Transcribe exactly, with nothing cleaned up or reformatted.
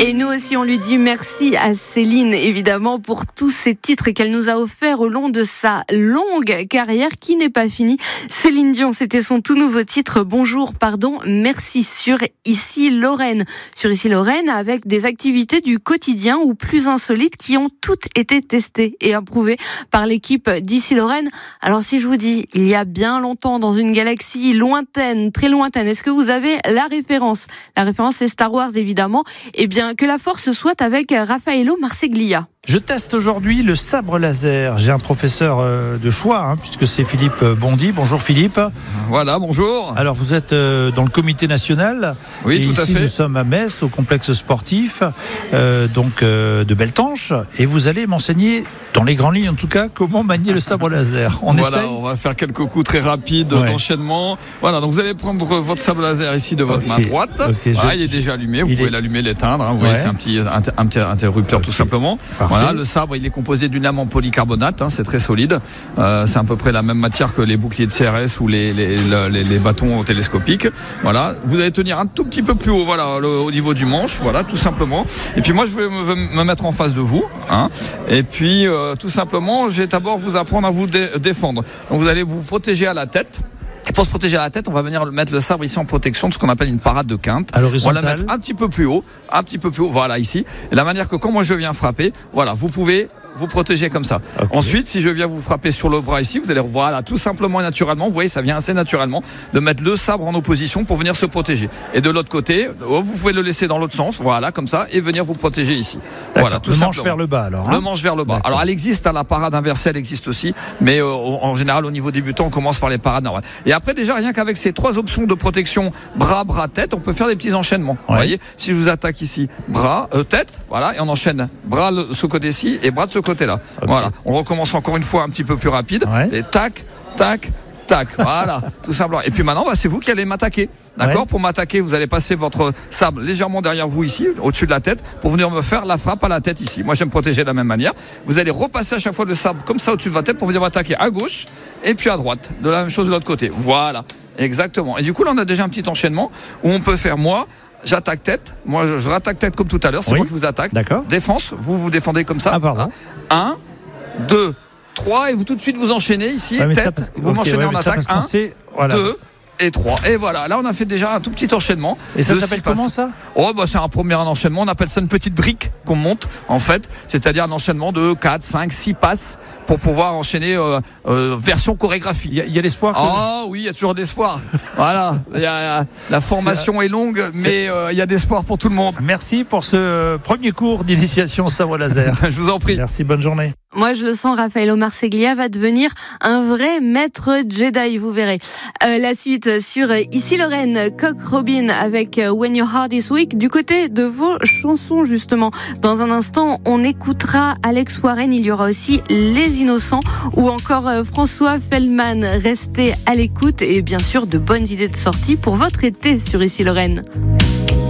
Et nous aussi, on lui dit merci à Céline, évidemment, pour tous ces titres qu'elle nous a offerts au long de sa longue carrière qui n'est pas finie. Céline Dion, c'était son tout nouveau titre, Bonjour, pardon, merci, sur Ici Lorraine. Sur Ici Lorraine, avec des activités du quotidien ou plus insolites qui ont toutes été testées et approuvées par l'équipe d'Ici Lorraine. Alors si je vous dis, il y a bien longtemps, dans une galaxie lointaine, très lointaine, est-ce que vous avez la référence ? La référence, c'est Star Wars, évidemment. Eh bien, que la force soit avec Raffaello Marseglia. Je teste aujourd'hui le sabre laser. J'ai un professeur de choix, hein, puisque c'est Philippe Bondy. Bonjour Philippe. Voilà, bonjour. Alors vous êtes dans le comité national. Oui, et tout ici, à fait. Nous sommes à Metz, au complexe sportif euh, donc euh, de Beltanche. Et vous allez m'enseigner, dans les grandes lignes en tout cas, comment manier le sabre laser. On voilà, essaye. on va faire quelques coups très rapides ouais. d'enchaînement. Voilà, donc vous allez prendre votre sabre laser ici de votre okay. main droite. Okay, je... voilà, il est déjà allumé. Vous il pouvez est... l'allumer, l'éteindre. Hein. Vous ouais. voyez, c'est un petit, un, un petit interrupteur okay. tout simplement. Parfait. Voilà, le sabre, il est composé d'une lame en polycarbonate. Hein, c'est très solide. Euh, c'est à peu près la même matière que les boucliers de C R S ou les, les, les, les bâtons télescopiques. Voilà, vous allez tenir un tout petit peu plus haut, voilà, le, au niveau du manche. Voilà, tout simplement. Et puis moi, je vais me, me mettre en face de vous. Hein, et puis, euh, tout simplement, je vais d'abord vous apprendre à vous dé- défendre. Donc, vous allez vous protéger à la tête. Et pour se protéger à la tête, on va venir mettre le sabre ici en protection de ce qu'on appelle une parade de quinte. À l'horizontale. On va la mettre un petit peu plus haut, un petit peu plus haut, voilà ici. Et la manière que quand moi je viens frapper, voilà, vous pouvez vous protéger comme ça. Okay. Ensuite, si je viens vous frapper sur le bras ici, vous allez voilà, tout simplement et naturellement, vous voyez, ça vient assez naturellement de mettre le sabre en opposition pour venir se protéger. Et de l'autre côté, vous pouvez le laisser dans l'autre sens, voilà, comme ça, et venir vous protéger ici. D'accord. Voilà, tout le simplement. manche vers le bas alors. Hein. Le manche vers le bas. D'accord. Alors elle existe, hein, la parade inversée, elle existe aussi, mais euh, en général au niveau débutant, on commence par les parades normales. Et après déjà, rien qu'avec ces trois options de protection, bras, bras, tête, on peut faire des petits enchaînements. Ouais. Vous voyez, si je vous attaque ici, bras, euh, tête, voilà, et on enchaîne bras de ce côté-ci et bras de ce côté-là. Okay. Voilà. On recommence encore une fois un petit peu plus rapide. Ouais. Et tac, tac, tac. Voilà, tout simplement. Et puis maintenant, bah, c'est vous qui allez m'attaquer. D'accord ? Ouais. Pour m'attaquer, vous allez passer votre sabre légèrement derrière vous ici, au-dessus de la tête, pour venir me faire la frappe à la tête ici. Moi, je vais me protéger de la même manière. Vous allez repasser à chaque fois le sabre comme ça au-dessus de votre tête pour venir m'attaquer à gauche et puis à droite. De la même chose de l'autre côté. Voilà, exactement. Et du coup, là, on a déjà un petit enchaînement où on peut faire moi. J'attaque tête, moi je, je rattaque tête comme tout à l'heure, c'est oui. moi qui vous attaque. D'accord. Défense, vous vous défendez comme ça. Ah, pardon. Un, deux, trois, et vous tout de suite vous enchaînez ici. Ouais, tête, que, vous okay, m'enchaînez ouais, en attaque. Un, voilà. deux et trois. Et voilà, là on a fait déjà un tout petit enchaînement. Et ça s'appelle comment ça ? Oh bah c'est un premier enchaînement, on appelle ça une petite brique qu'on monte en fait, c'est-à-dire un enchaînement de quatre, cinq, six passes pour pouvoir enchaîner euh, euh, version chorégraphie. Il y, y a l'espoir que... Ah oui, il y a toujours d'espoir. Voilà, y a, la formation est, est longue, mais il euh, y a d'espoir pour tout le monde. Merci pour ce premier cours d'initiation sabre laser. Je vous en prie. Merci, bonne journée. Moi, je le sens, Raffaello Marseglia va devenir un vrai maître Jedi, vous verrez. Euh, la suite sur Ici Lorraine, Cock Robin avec When Your Heart Is Weak. Du côté de vos chansons, justement. Dans un instant, on écoutera Alex Warren. Il y aura aussi Les Innocents ou encore François Feldman. Restez à l'écoute et bien sûr, de bonnes idées de sortie pour votre été sur Ici Lorraine.